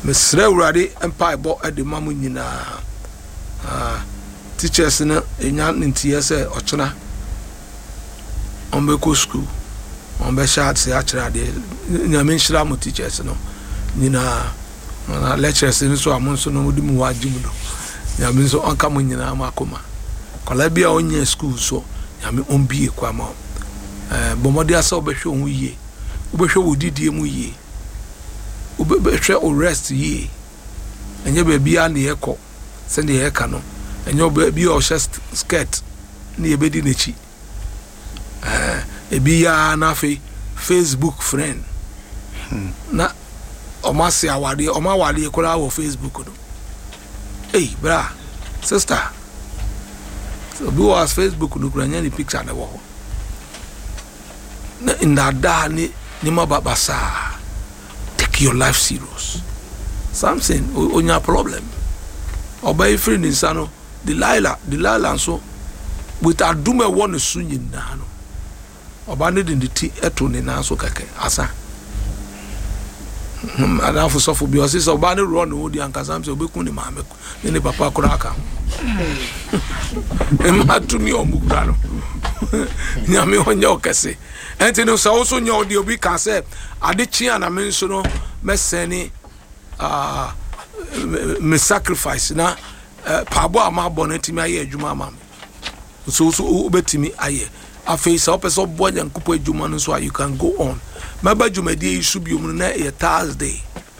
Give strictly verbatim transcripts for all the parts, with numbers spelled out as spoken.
mesre urade empire bo e de mamu nyina ah teachers na enya ntie se ochena on be go school on be shat se achira de nyame nshira mo teachers no nyina na lecturers ni so amonso no mudi mu wajibu no nyame so anka mo nyina makoma kola bia onye school so nyame onbie kwa ma eh bomodi asa obehwe hu yie obehwe wodidie mu yie obehwe o rest yie enye ba bia na yeko se na yeka no enye oba bia o skirt na yebedi nechi eh ebi ya na fe Facebook friend hmm. na omasi awade oma wale kola wo Facebook no hey bra sister so do was Facebook no kura nyani picture na wo na inda ni ni mababasa. Take your life serious. Something on your problem. Obey friend insano Delilah Delilah so with adume one sunyi na no oba ne de ti eto ne na so keke asa ada fo sofo bi o se so ba ne ro no di ankasa mse obekun ni maame ne ne papa kura aka e ma tu mi o mukura no nyame onye okese enti no so so nya odi obi ka se ade chi ana me nso no meseni ah me sacrifice na pabo ama bonetimi aye adwuma ama so so obetimi aye afei so person bo nyankopo adwuma no so you can go on maba adwuma die isu bi omu na e Thursday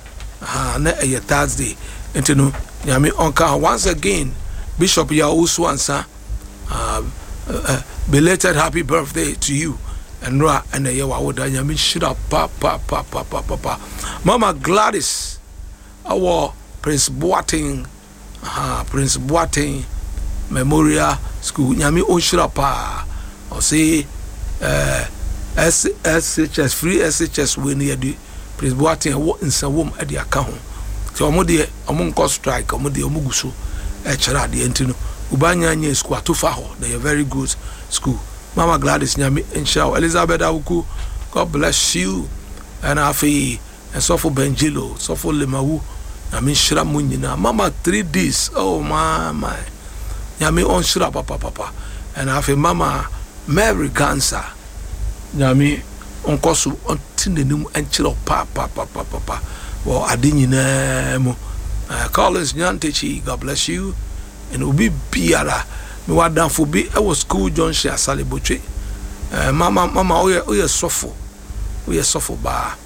ah na e Thursday enti no nyame onka once again Bishop ya also answer uh, uh, belated happy birthday to you and ra and ye wa woda nyame shira pa pa pa pa pa pa Mama Gladys our Prince Boateng ah Prince Boateng Memorial School nyame on shira pa o say eh S H S free S H S we near the Prince Boateng wo nsa wom e de aka ho so omo de omo nko strike omo de omo guso e chara de entino ubanya nya school atofa ho they are very good school. Mama Gladys nyame inshallah Elizabeth Awuku, God bless you and afi and so for Benjilo so for Lemawu nyame shira munyina mama three days oh my my nyame on shira papa papa and afi mama Mary Gansa nyame on koso on tinenim enchiro pa pa pa pa pa wo ade nyina mu Collins Nyantechi, God bless you and obi biara me wadan fo bi e was school junction asale botwe eh mama mama oye oye sofo oye sofo ba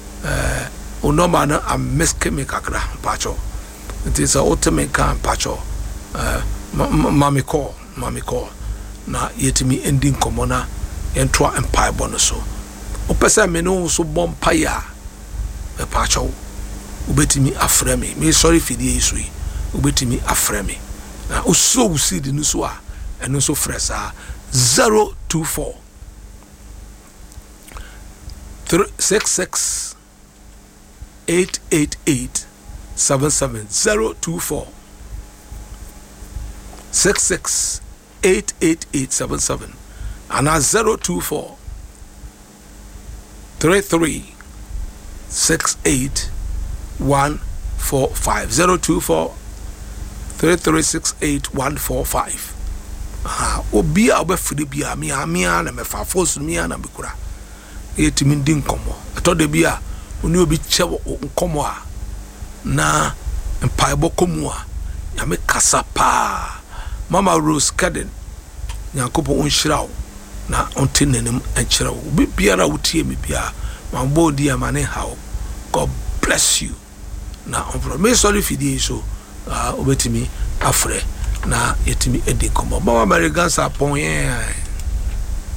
eh onoma na ameske me kakra pacho it is a ultimate kan pacho eh mama call mama call na yetimi ending komona entwa empire bonuso opesa me no so bompa ya e pacho ubetimi afreme me sorry fidie isu ubetimi afreme na uso usidi nuso a eno so fresa zero two four three six six eight eight eight seven seven zero two four six six eight eight eight seven seven and a zero two four three three six eight one four five zero two four three three six eight one four five. Ah, obi a obefudi bia me amia na me fa force me na be kura. Etimi ndi nkomo. Eto de bia oni obi che nkomo a na empaibo komu a ya me kasa pa. Mama Rose Kaden nyakopo onhirawo na ontenenem enchirawo. Obi biara wotie me bia mambo di amane hawo. God bless you. Na on me sorry fidie so uh, obetimi afre na yetimi edi komo mama Mary Gansa pon yen